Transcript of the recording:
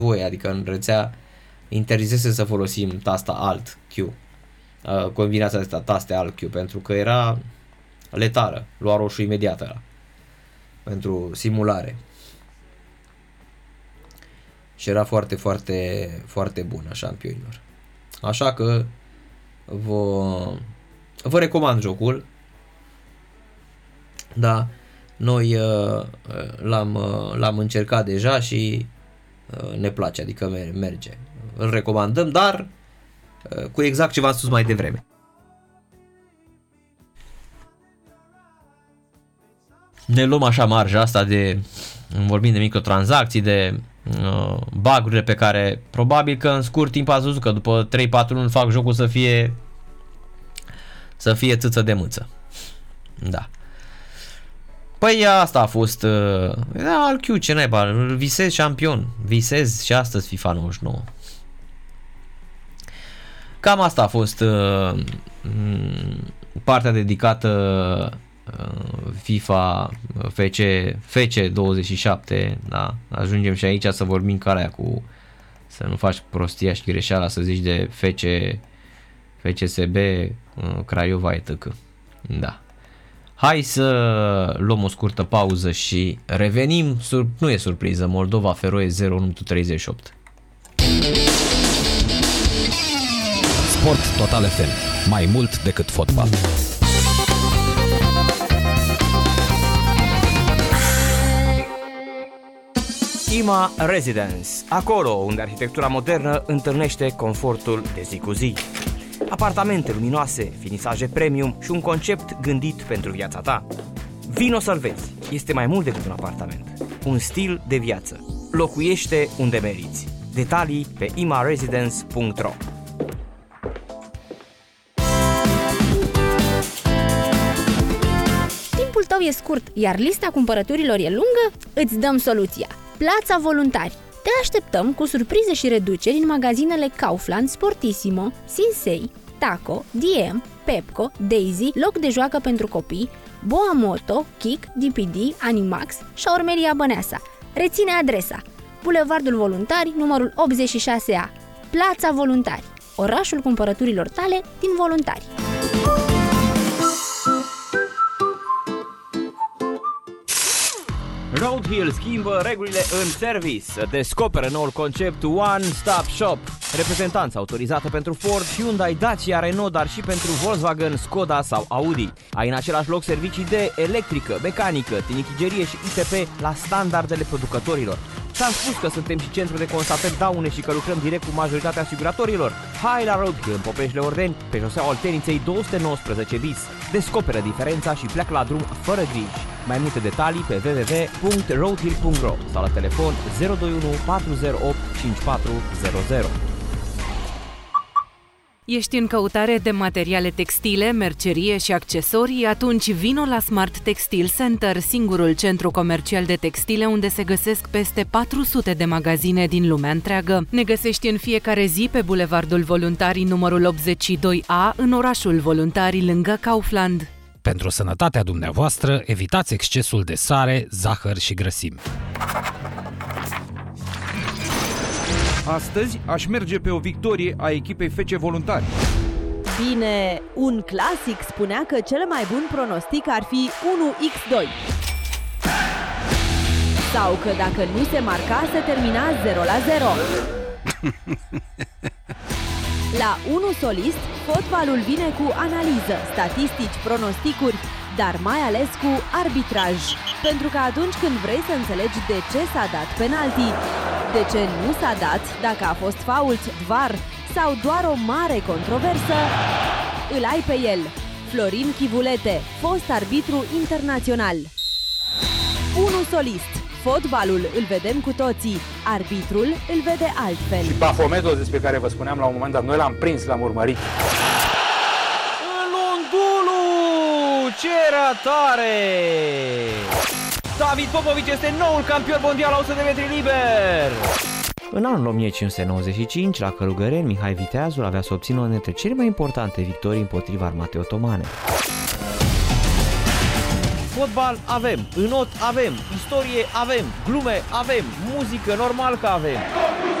voi, adică în rețea interzisese să folosim tasta Alt Q, combinația asta taste Alt Q, pentru că era letală, lua roșu imediat ăla, pentru simulare. Și era foarte, foarte, foarte bună șampionilor. Așa că vă recomand jocul. Da, noi l-am încercat deja și ne place, adică merge. Îl recomandăm, dar cu exact ce v-am spus mai devreme. Ne luăm așa marja asta de, vorbim de microtransacții, de bug-urile pe care probabil că în scurt timp ați văzut că după 3-4 luni fac jocul să fie țâță de mâță. Da. Păi asta a fost al Q, ce naiba, visez șampion, visez și astăzi FIFA 99. Cam asta a fost partea dedicată FIFA FC 27, da? Ajungem și aici să vorbim ca aia cu, să nu faci prostia și greșeala să zici de FCSB Craiova etc. Da. Hai să luăm o scurtă pauză și revenim. Nu e surpriză, Moldova Feroe 0-38. Sport Total FM. Mai mult decât fotbal. IMA Residence, acolo unde arhitectura modernă întâlnește confortul de zi cu zi. Apartamente luminoase, finisaje premium și un concept gândit pentru viața ta. Vino să-l vezi, este mai mult decât un apartament, un stil de viață. Locuiește unde meriți. Detalii pe imaresidence.ro. Timpul tău e scurt, iar lista cumpărăturilor e lungă? Îți dăm soluția! Plața Voluntari. Te așteptăm cu surprize și reduceri în magazinele Kaufland, Sportissimo, Sinsei, Taco, DM, Pepco, Daisy, loc de joacă pentru copii, Boa Moto, Kik, DPD, Animax, Șaurmeria Băneasa. Reține adresa: Bulevardul Voluntari, numărul 86A. Plața Voluntari, orașul cumpărăturilor tale din Voluntari. Roadhill schimbă regulile în service. Descoperă noul concept One Stop Shop. Reprezentanță autorizată pentru Ford, Hyundai, Dacia, Renault, dar și pentru Volkswagen, Skoda sau Audi. Ai în același loc servicii de electrică, mecanică, tinichigerie și ITP la standardele producătorilor. Ți-am spus că suntem și centru de constatări daune și că lucrăm direct cu majoritatea asiguratorilor. Hai la Roadhill în Popeșle Ordeni, pe șoseaua Olteniței 219 bis. Descoperă diferența și pleacă la drum fără griji. Mai multe detalii pe www.roadhill.ro sau la telefon 021 408 5400. Ești în căutare de materiale textile, mercerie și accesorii? Atunci vino la Smart Textile Center, singurul centru comercial de textile unde se găsesc peste 400 de magazine din lumea întreagă. Ne găsești în fiecare zi pe Bulevardul Voluntarii numărul 82A în orașul Voluntari lângă Kaufland. Pentru sănătatea dumneavoastră, evitați excesul de sare, zahăr și grăsimi. Astăzi aș merge pe o victorie a echipei FC Voluntari. Bine, un clasic spunea că cel mai bun pronostic ar fi 1x2. Sau că dacă nu se marca, se termina 0-0. La 1 solist, fotbalul vine cu analiză, statistici, pronosticuri, dar mai ales cu arbitraj. Pentru că atunci când vrei să înțelegi de ce s-a dat penalti, de ce nu s-a dat, dacă a fost fault, VAR sau doar o mare controversă, îl ai pe el. Florin Chivulete, fost arbitru internațional. 1 solist. Fotbalul îl vedem cu toții, arbitrul îl vede altfel. Și Bafometul despre care vă spuneam la un moment dat, noi l-am prins, l-am urmărit. Lundulu! Ce ratare! David Popovici este noul campion mondial la 100 de metri liber! În anul 1595, la Călugăreni, Mihai Viteazul avea să obțină una dintre cele mai importante victorii împotriva armatei otomane. Fotbal avem, înot avem, istorie avem, glume avem, muzică normal că avem.